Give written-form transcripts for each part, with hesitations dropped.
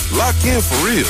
lock in for real.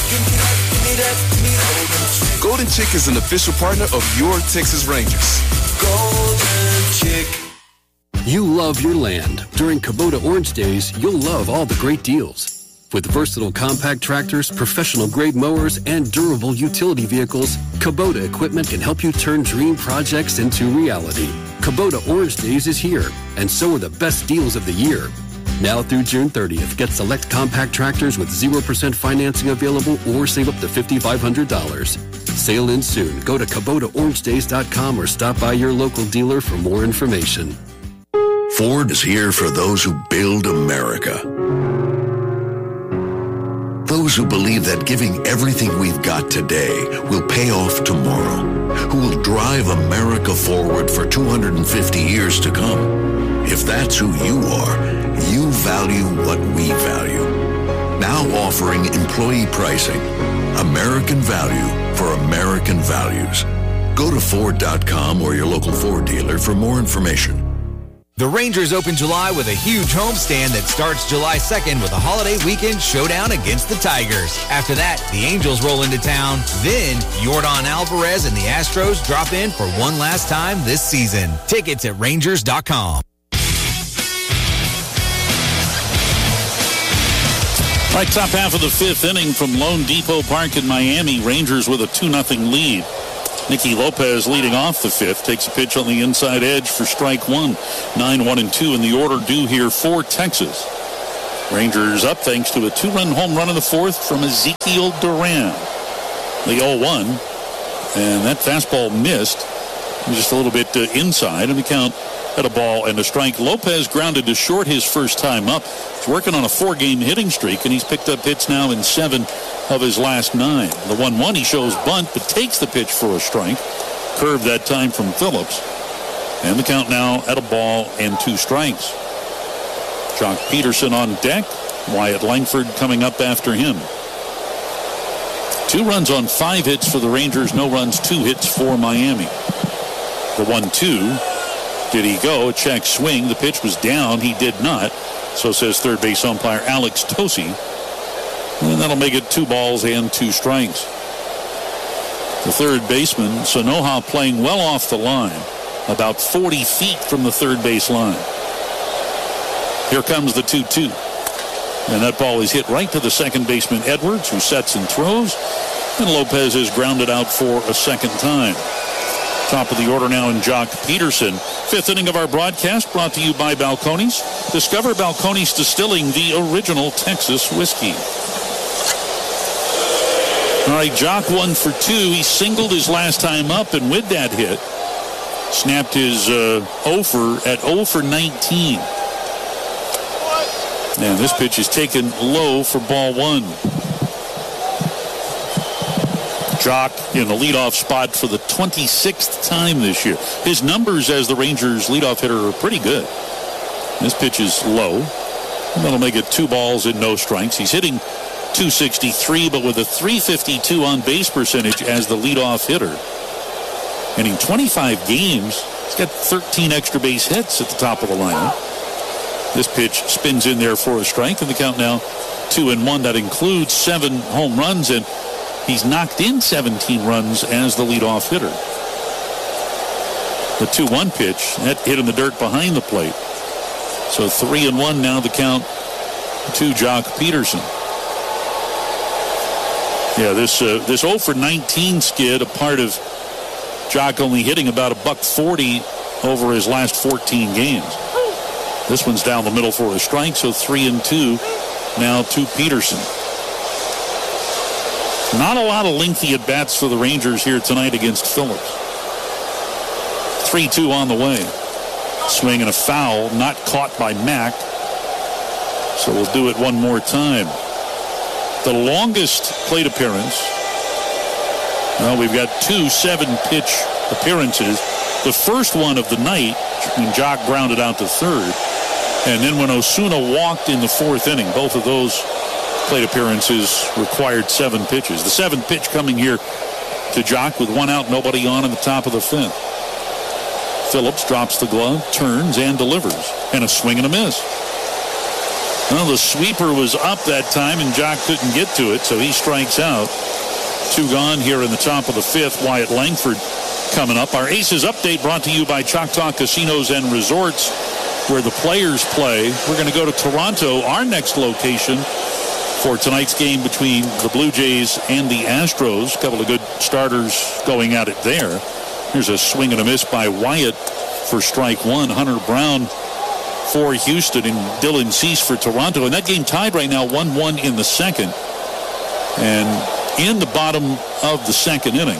Golden Chick is an official partner of your Texas Rangers. Golden Chick. You love your land. During Kubota Orange Days, you'll love all the great deals. With versatile compact tractors, professional-grade mowers, and durable utility vehicles, Kubota equipment can help you turn dream projects into reality. Kubota Orange Days is here, and so are the best deals of the year. Now through June 30th, get select compact tractors with 0% financing available or save up to $5,500. Sale ends soon. Go to KubotaOrangeDays.com or stop by your local dealer for more information. Ford is here for those who build America. Those who believe that giving everything we've got today will pay off tomorrow, who will drive America forward for 250 years to come. If that's who you are, you value what we value. Now offering employee pricing, American value for American values. Go to Ford.com or your local Ford dealer for more information. The Rangers open July with a huge homestand that starts July 2nd with a holiday weekend showdown against the Tigers. After that, the Angels roll into town. Then, Yordan Alvarez and the Astros drop in for one last time this season. Tickets at Rangers.com. All right, top half of the fifth inning from Lone Depot Park in Miami. Rangers with a 2-0 lead. Nicky Lopez leading off the fifth, takes a pitch on the inside edge for strike one. 9-1-2 in the order due here for Texas. Rangers up thanks to a 2-run home run in the fourth from Ezekiel Duran. The 0-1, and that fastball missed. Just a little bit inside, and the count at a ball and a strike. Lopez grounded to short his first time up. He's working on a 4-game hitting streak, and he's picked up hits now in 7 of his last 9. The 1-1, he shows bunt, but takes the pitch for a strike. Curved that time from Phillips. And the count now at a ball and 2 strikes. Jock Peterson on deck. Wyatt Langford coming up after him. 2 runs on 5 hits for the Rangers. No runs, 2 hits for Miami. The 1-2. Did he go? A check swing. The pitch was down. He did not. So says third base umpire Alex Tosi. And that'll make it 2 balls and 2 strikes. The third baseman, Sonoha, playing well off the line. About 40 feet from the third base line. Here comes the 2-2. And that ball is hit right to the second baseman, Edwards, who sets and throws. And Lopez is grounded out for a second time. Top of the order now in Jock Peterson. Fifth inning of our broadcast brought to you by Balcones. Discover Balcones Distilling, the original Texas whiskey. All right, Jock 1 for 2. He singled his last time up, and with that hit, snapped his 0 for 19. And this pitch is taken low for ball 1. Jock in the leadoff spot for the 26th time this year. His numbers as the Rangers leadoff hitter are pretty good. This pitch is low. And that'll make it 2 balls and no strikes. He's hitting .263, but with a .352 on base percentage as the leadoff hitter. And in 25 games, he's got 13 extra base hits at the top of the lineup. This pitch spins in there for a strike, and the count now 2-1. That includes 7 home runs, and he's knocked in 17 runs as the leadoff hitter. The 2-1 pitch, that hit in the dirt behind the plate. So 3-1 now the count to Jock Peterson. Yeah, this 0 for 19 skid, a part of Jock only hitting about $140 over his last 14 games. This one's down the middle for a strike, so 3-2 now to Peterson. Not a lot of lengthy at-bats for the Rangers here tonight against Phillips. 3-2 on the way. Swing and a foul, not caught by Mack. So we'll do it one more time. The longest plate appearance. Well, we've got 2 7-pitch appearances. The first one of the night, when Jock grounded out to third. And then when Osuna walked in the 4th inning, both of those plate appearances required 7 pitches. The 7th pitch coming here to Jock with 1 out, nobody on in the top of the 5th. Phillips drops the glove, turns, and delivers. And a swing and a miss. Well, the sweeper was up that time, and Jock couldn't get to it, so he strikes out. 2 gone here in the top of the 5th. Wyatt Langford coming up. Our Aces Update brought to you by Choctaw Casinos and Resorts, where the players play. We're going to go to Toronto, our next location, for tonight's game between the Blue Jays and the Astros. A couple of good starters going at it there. Here's a swing and a miss by Wyatt for strike 1. Hunter Brown for Houston and Dylan Cease for Toronto. And that game tied right now 1-1 in the second. And in the bottom of the second inning,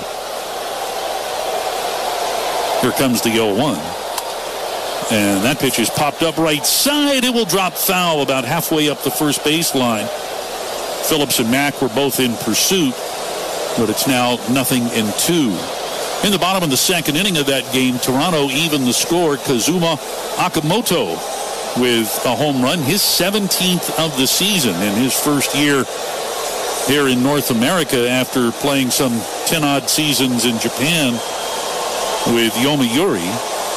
here comes the 0-1. And that pitch is popped up right side. It will drop foul about halfway up the first baseline. Phillips and Mack were both in pursuit, but it's now 0-2. In the bottom of the second inning of that game, Toronto evened the score. Kazuma Okamoto with a home run, his 17th of the season in his first year here in North America after playing some 10-odd seasons in Japan with Yomiuri.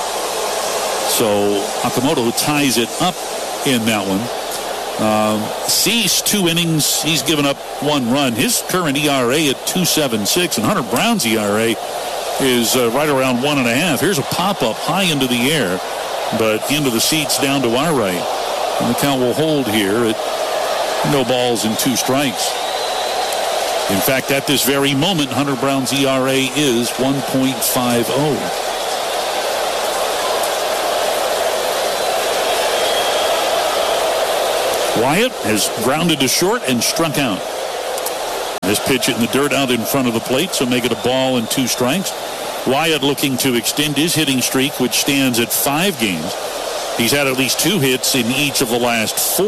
So Okamoto ties it up in that one. Cease 2 innings. He's given up 1 run. His current ERA at 2.76, and Hunter Brown's ERA is right around 1.5. Here's a pop-up high into the air, but into the seats down to our right. And the count will hold here at no balls and 2 strikes. In fact, at this very moment, Hunter Brown's ERA is 1.50. Wyatt has grounded to short and struck out. This pitch in the dirt out in front of the plate, so make it a ball and 2 strikes. Wyatt looking to extend his hitting streak, which stands at 5 games. He's had at least 2 hits in each of the last 4.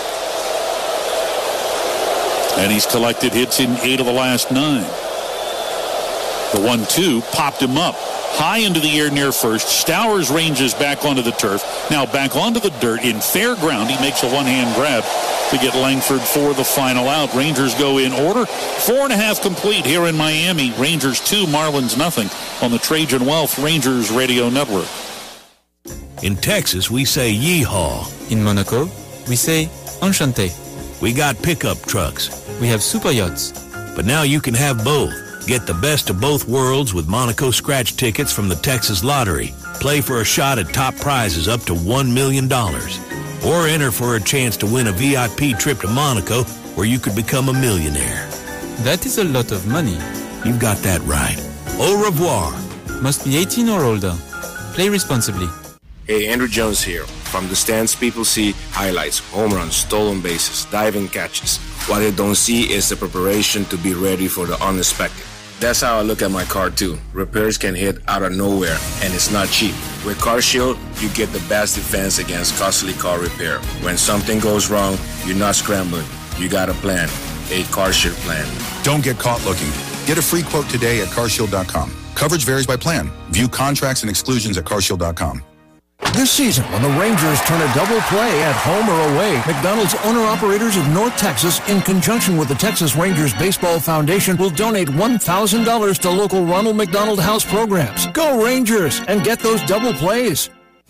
And he's collected hits in 8 of the last 9. The 1-2 popped him up high into the air near first. Stowers ranges back onto the turf. Now back onto the dirt in fair ground. He makes a one-hand grab to get Langford for the final out. Rangers go in order. 4.5 complete here in Miami. Rangers 2, Marlins nothing on the Trajan Wealth Rangers Radio Network. In Texas, we say yeehaw. In Monaco, we say enchanté. We got pickup trucks. We have super yachts. But now you can have both. Get the best of both worlds with Monaco scratch tickets from the Texas Lottery. Play for a shot at top prizes up to $1 million. Or enter for a chance to win a VIP trip to Monaco where you could become a millionaire. That is a lot of money. You've got that right. Au revoir. Must be 18 or older. Play responsibly. Hey, Andrew Jones here. From the stands, people see highlights, home runs, stolen bases, diving catches. What they don't see is the preparation to be ready for the unexpected. That's how I look at my car too. Repairs can hit out of nowhere, and it's not cheap. With CarShield, you get the best defense against costly car repair. When something goes wrong, you're not scrambling. You got a plan. A CarShield plan. Don't get caught looking. Get a free quote today at carshield.com. Coverage varies by plan. View contracts and exclusions at carshield.com. This season, when the Rangers turn a double play at home or away, McDonald's owner-operators of North Texas, in conjunction with the Texas Rangers Baseball Foundation, will donate $1,000 to local Ronald McDonald House programs. Go Rangers and get those double plays.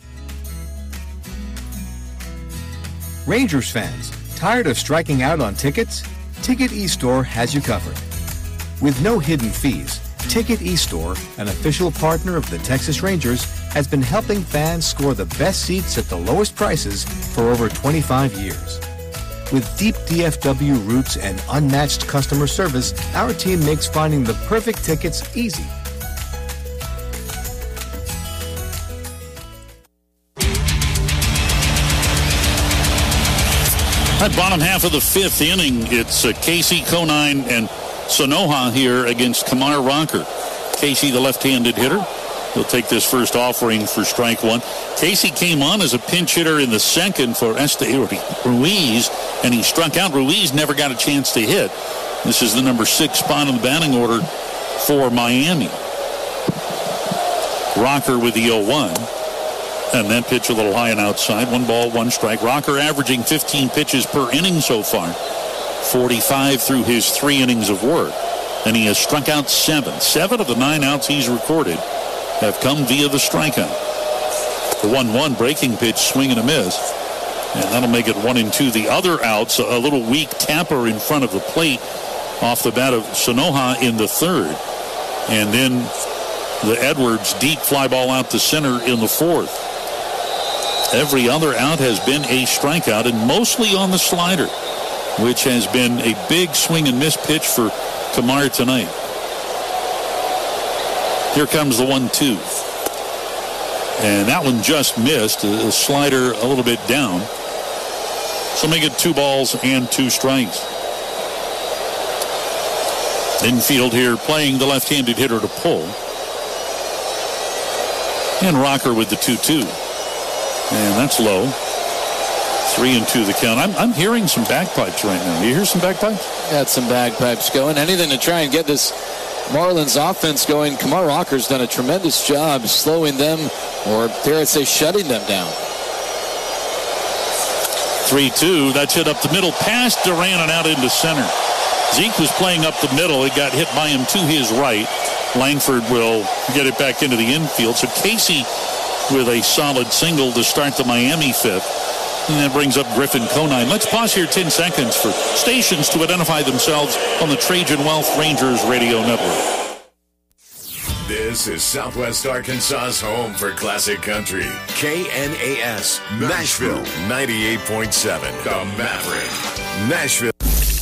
Rangers fans, tired of striking out on tickets? Ticket eStore has you covered. With no hidden fees, Ticket eStore, an official partner of the Texas Rangers, has been helping fans score the best seats at the lowest prices for over 25 years. With deep DFW roots and unmatched customer service, our team makes finding the perfect tickets easy. That bottom half of the 5th inning, it's Casey Conine and Sonoha here against Kamar Rocker. Casey, the left-handed hitter, will take this first offering for strike 1. Casey came on as a pinch hitter in the second for Esteury Ruiz, and he struck out. Ruiz never got a chance to hit. This is the number 6 spot in the batting order for Miami. Rocker with the 0-1. And that pitch a little high and outside. 1 ball, 1 strike. Rocker averaging 15 pitches per inning so far. 45 through his 3 innings of work. And he has struck out 7. 7 of the 9 outs he's recorded have come via the strikeout. The 1-1 breaking pitch, swing and a miss. And that'll make it 1-2. The other outs, a little weak tapper in front of the plate off the bat of Sanoha in the third. And then the Edwards deep fly ball out to center in the fourth. Every other out has been a strikeout, and mostly on the slider, which has been a big swing and miss pitch for Kamar tonight. Here comes the 1-2. And that one just missed. The slider a little bit down. So make it 2 balls and 2 strikes. Infield here playing the left-handed hitter to pull. And Rocker with the 2-2. And that's low. 3-2 the count. I'm hearing some bagpipes right now. You hear some bagpipes? Got some bagpipes going. Anything to try and get this Marlins offense going. Kamar Rocker's done a tremendous job slowing them, or dare I say shutting them down. 3-2. That's hit up the middle past Duran and out into center. Zeke was playing up the middle. It got hit by him to his right. Langford will get it back into the infield. So Casey with a solid single to start the Miami fifth. And that brings up Griffin Conine. Let's pause here 10 seconds for stations to identify themselves on the Trajan Wealth Rangers radio network. This is Southwest Arkansas's home for classic country. KNAS, Nashville, 98.7. The Maverick, Nashville.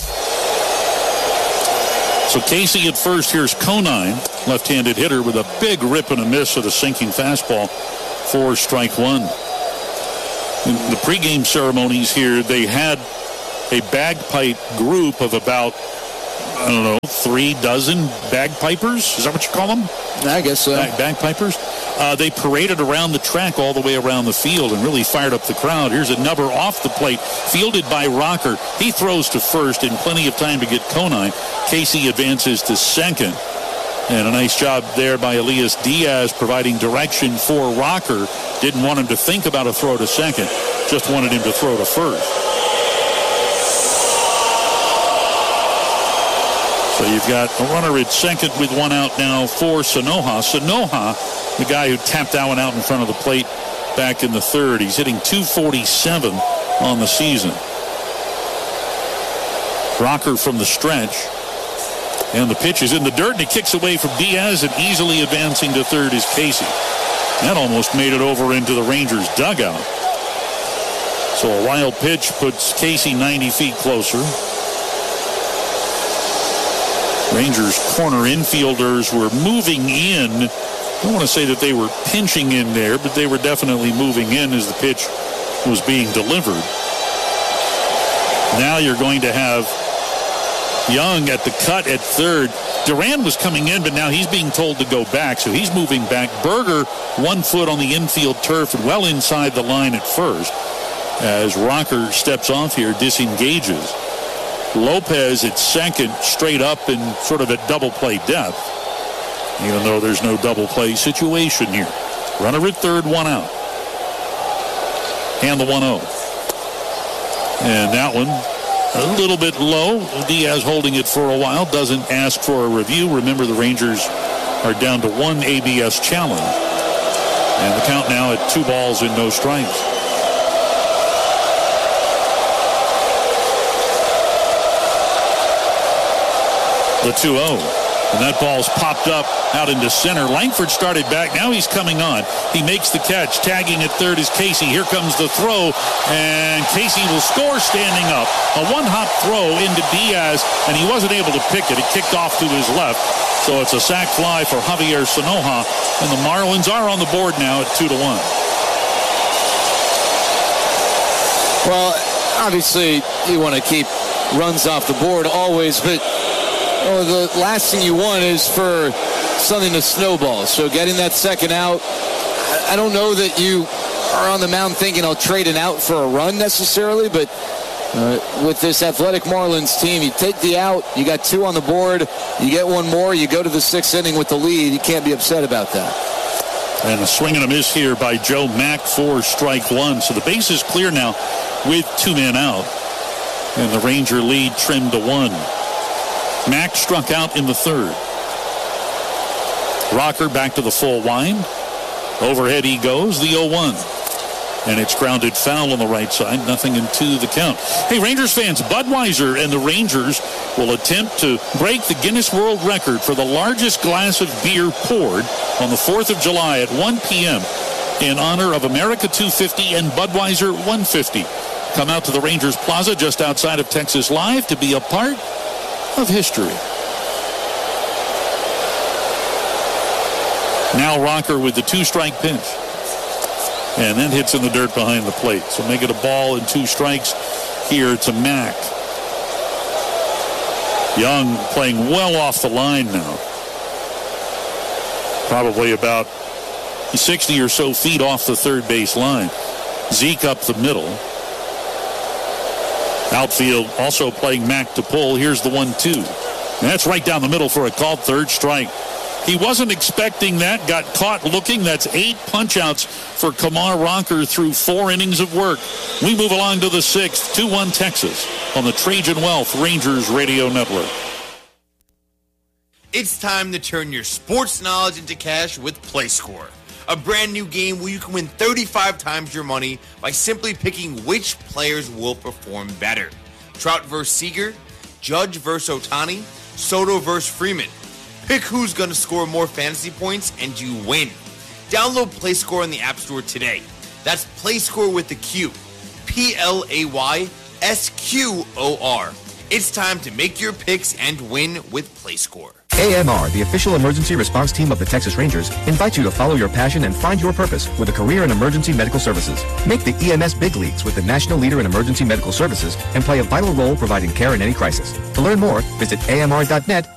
So Casey at first. Here's Conine, left-handed hitter with a big rip and a miss of the sinking fastball for strike one. In the pregame ceremonies here, they had a bagpipe group of about, 3 dozen bagpipers. Is that what you call them? I guess so. Bagpipers. They paraded around the track all the way around the field and really fired up the crowd. Here's a number off the plate, fielded by Rocker. He throws to first in plenty of time to get Conine. Casey advances to second. And a nice job there by Elias Diaz providing direction for Rocker. Didn't want him to think about a throw to second. Just wanted him to throw to first. So you've got a runner at second with 1 out now for Sanoha. Sanoha, the guy who tapped that one out in front of the plate back in the third. He's hitting .247 on the season. Rocker from the stretch. And the pitch is in the dirt, and he kicks away from Diaz, and easily advancing to third is Casey. That almost made it over into the Rangers' dugout. So a wild pitch puts Casey 90 feet closer. Rangers' corner infielders were moving in. I don't want to say that they were pinching in there, but they were definitely moving in as the pitch was being delivered. Now you're going to have Young at the cut at third. Duran was coming in, but now he's being told to go back, so he's moving back. Berger 1 foot on the infield turf and well inside the line at first as Rocker steps off here, disengages. Lopez at second, straight up and sort of at double play depth, even though there's no double play situation here. Runner at third, 1 out. And the 1-0. And that one a little bit low. Diaz holding it for a while, doesn't ask for a review. Remember, the Rangers are down to 1 ABS challenge. And the count now at 2 balls and no strikes. The 2-0. And that ball's popped up out into center. Langford started back. Now he's coming on. He makes the catch. Tagging at third is Casey. Here comes the throw. And Casey will score standing up. A 1-hop throw into Diaz, and he wasn't able to pick it. It kicked off to his left. So it's a sac fly for Javier Sanoha. And the Marlins are on the board now at 2-1. Well, obviously, you want to keep runs off the board always, but the last thing you want is for something to snowball. So getting that second out, I don't know that you are on the mound thinking I'll trade an out for a run necessarily, but with this athletic Marlins team, you take the out, you got 2 on the board, you get 1 more, you go to the 6th inning with the lead. You can't be upset about that. And a swing and a miss here by Joe Mack for strike 1. So the base is clear now with 2 men out. And the Ranger lead trimmed to 1. Mack struck out in the third. Rocker back to the full wind. Overhead he goes, the 0-1. And it's grounded foul on the right side. 0-2 the count. Hey, Rangers fans, Budweiser and the Rangers will attempt to break the Guinness World Record for the largest glass of beer poured on the 4th of July at 1 p.m. in honor of America 250 and Budweiser 150. Come out to the Rangers Plaza just outside of Texas Live to be a part of history. Now Rocker with the 2-strike pitch. And then hits in the dirt behind the plate. So make it a ball and 2 strikes here to Mack. Young playing well off the line now. Probably about 60 or so feet off the third base line. Zeke up the middle. Outfield also playing Mack to pull. Here's the 1-2. And that's right down the middle for a called third strike. He wasn't expecting that, got caught looking. That's 8 punch-outs for Kumar Rocker through 4 innings of work. We move along to the 6th, 2-1 Texas on the Trajan Wealth Rangers Radio Network. It's time to turn your sports knowledge into cash with PlayScore, a brand new game where you can win 35 times your money by simply picking which players will perform better. Trout versus Seager, Judge versus Ohtani, Soto versus Freeman. Pick who's going to score more fantasy points and you win. Download PlayScore in the App Store today. That's PlayScore with the Q. PLAYSQOR. It's time to make your picks and win with PlayScore. AMR, the official emergency response team of the Texas Rangers, invites you to follow your passion and find your purpose with a career in emergency medical services. Make the EMS big leagues with the national leader in emergency medical services and play a vital role providing care in any crisis. To learn more, visit AMR.net